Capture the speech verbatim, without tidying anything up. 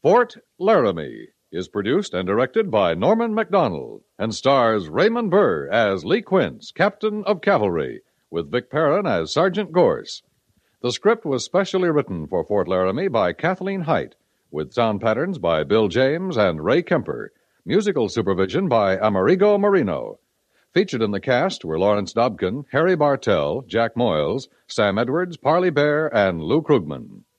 Fort Laramie is produced and directed by Norman Macdonald and stars Raymond Burr as Lee Quince, Captain of Cavalry, with Vic Perrin as Sergeant Gorse. The script was specially written for Fort Laramie by Kathleen Height, with sound patterns by Bill James and Ray Kemper, musical supervision by Amerigo Marino. Featured in the cast were Lawrence Dobkin, Harry Bartell, Jack Moyles, Sam Edwards, Parley Bear, and Lou Krugman.